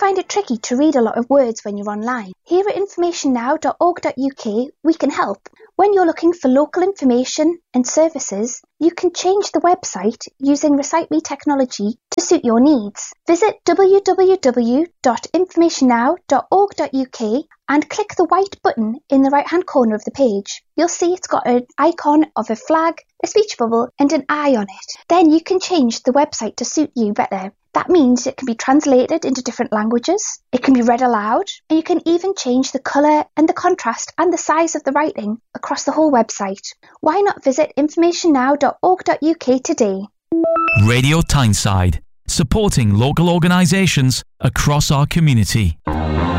find it tricky to read a lot of words when you're online? Here at informationnow.org.uk we can help. When you're looking for local information and services, you can change the website using Recite Me technology to suit your needs. Visit www.informationnow.org.uk and click the white button in the right-hand corner of the page. You'll see it's got an icon of a flag, a speech bubble and an eye on it. Then you can change the website to suit you better. That means it can be translated into different languages, it can be read aloud, and you can even change the colour and the contrast and the size of the writing across the whole website. Why not visit informationnow.org.uk today? Radio Tyneside, supporting local organisations across our community.